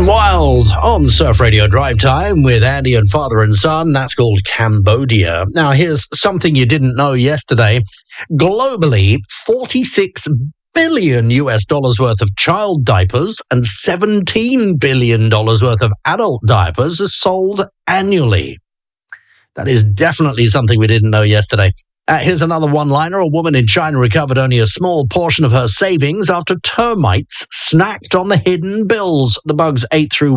Graham Wild on Surf Radio Drive Time with Andy and Father and Son. That's called Cambodia. Now, here's something you didn't know yesterday. Globally, $46 billion worth of child diapers and $17 billion worth of adult diapers are sold annually. That is definitely something we didn't know yesterday. Here's another one-liner. A woman in China recovered only a small portion of her savings after termites snacked on the hidden bills. The bugs ate through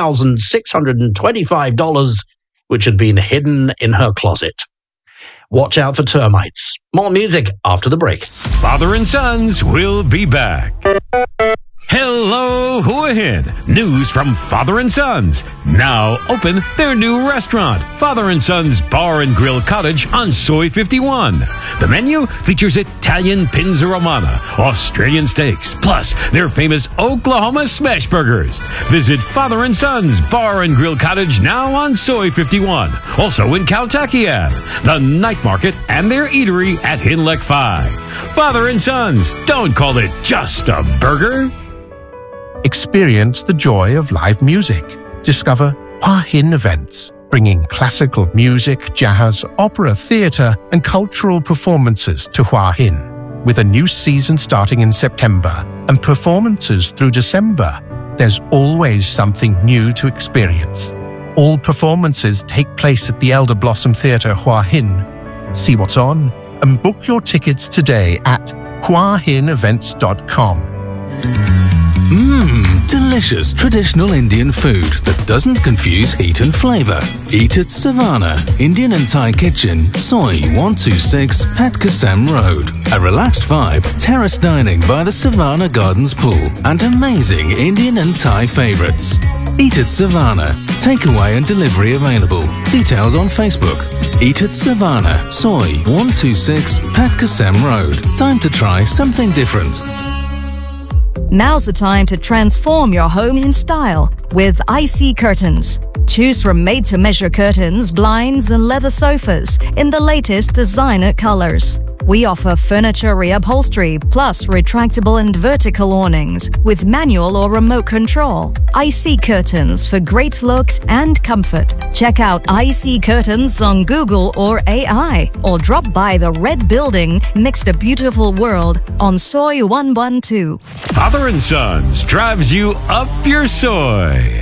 $1,625, which had been hidden in her closet. Watch out for termites. More music after the break. Father and Sons will be back. Hello, who ahead? News from Father and Sons. Now open their new restaurant, Father and Sons Bar and Grill Cottage on Soy 51. The menu features Italian Pinza Romana, Australian steaks, plus their famous Oklahoma smash burgers. Visit Father and Sons Bar and Grill Cottage now on Soy 51. Also in Caltakian, the night market, and their eatery at Hinlek 5. Father and Sons, don't call it just a burger. Experience the joy of live music. Discover Hua Hin Events, bringing classical music, jazz, opera, theatre and cultural performances to Hua Hin. With a new season starting in September and performances through December, there's always something new to experience. All performances take place at the Elder Blossom Theatre Hua Hin. See what's on and book your tickets today at huahinevents.com. Delicious traditional Indian food that doesn't confuse heat and flavour. Eat at Savannah, Indian and Thai Kitchen, Soy 126, Pat Kasem Road. A relaxed vibe, terrace dining by the Savannah Gardens pool, and amazing Indian and Thai favourites. Eat at Savannah. Takeaway and delivery available. Details on Facebook. Eat at Savannah, Soy 126, Pat Kasem Road. Time to try something different. Now's the time to transform your home in style with IC Curtains. Choose from made-to-measure curtains, blinds, and leather sofas in the latest designer colors. We offer furniture reupholstery plus retractable and vertical awnings with manual or remote control. IC Curtains for great looks and comfort. Check out IC Curtains on Google or AI, or drop by the Red Building next to Beautiful World on Soy 112. Father and Sons drives you up your soy.